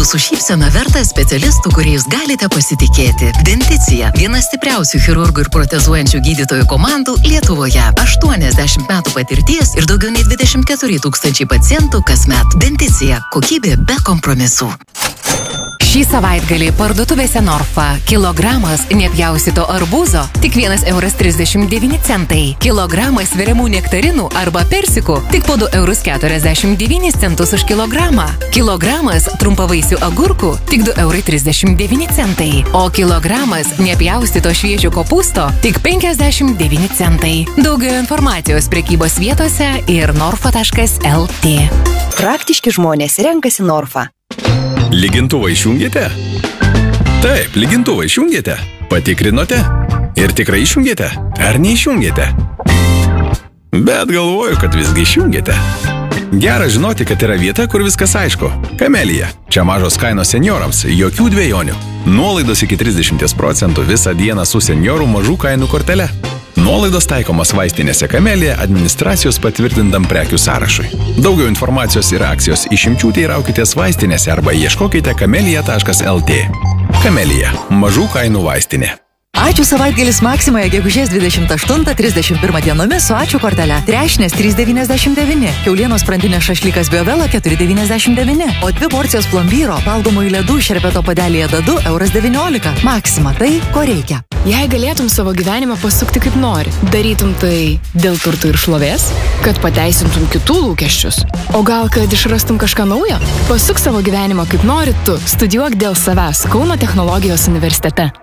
Jūsų šypsena verta specialistų, kuriais galite pasitikėti. Denticija – viena stipriausių chirurgų ir protezuojančių gydytojų komandų Lietuvoje. 80 metų patirties ir daugiau nei 24 000 pacientų kasmet. Denticija – kokybė be kompromisų. Šį savaitgalį parduotuvėse Norfa kilogramas nepjaustyto arbūzo tik 1,39 €. Kilogramas sveriamų nektarinų arba persikų tik po 2,49 € už kilogramą. Kilogramas trumpavaisių agurkų tik 2,39 €. O kilogramas nepjaustyto šviežio kopūsto tik 59 centai. Daugiau informacijos prekybos vietose ir norfa.lt. Praktiški žmonės renkasi Norfa. Lygintuvą išjungėte? Taip, lygintuvą išjungėte. Patikrinote? Ir tikrai išjungėte? Ar neišjungėte? Bet galvoju, kad visgi išjungėte. Gera žinoti, kad yra vieta, kur viskas aišku. Kamelija. Čia mažos kainos seniorams, jokių dvejonių. Nuolaidos iki 30% visą dieną su seniorų mažų kainų kortele. Nuolaidos taikomos vaistinėse Kamelija administracijos patvirtintam prekių sąrašui. Daugiau informacijos ir akcijos išimčių teiraukitės vaistinėse arba ieškokite kamelija.lt. Kamelija – mažų kainų vaistinė. Ačiū savaitgalis Maksimoje gegužės 28-31 dienomis su ačiū kortele. Trešnės 3,99, kiaulienos sprandinės šašlykas Biovela 4,99, o 2 porcijos plombyro valgomųjų ledų šerbeto padelyje dadu €19. Maksima tai, ko reikia. Jei galėtum savo gyvenimą pasukti kaip nori, darytum tai dėl turtų ir šlovės, kad pateisintum kitų lūkesčius, o gal kad išrastum kažką naujo? Pasuk savo gyvenimą kaip nori tu, studijuok dėl savęs Kauno technologijos universitete.